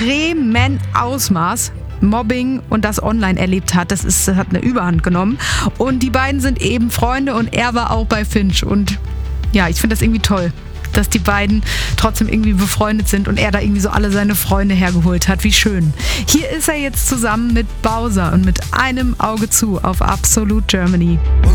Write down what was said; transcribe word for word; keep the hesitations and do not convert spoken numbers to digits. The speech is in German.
extremen Ausmaß Mobbing und das online erlebt hat. Das ist, das hat eine Überhand genommen. Und die beiden sind eben Freunde und er war auch bei Finch. Und ja, ich finde das irgendwie toll, dass die beiden trotzdem irgendwie befreundet sind und er da irgendwie so alle seine Freunde hergeholt hat. Wie schön. Hier ist er jetzt zusammen mit Bowser und mit einem Auge zu auf Absolute Germany.